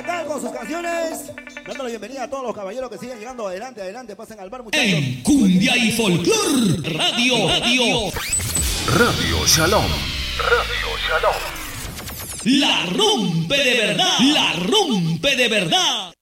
Chacal con sus canciones. Dando la bienvenida a todos los caballeros que siguen llegando. Adelante, adelante, pasen al bar, muchachos. En Cumbia y Folclor Radio Shalom. La rompe de verdad. La rompe de verdad.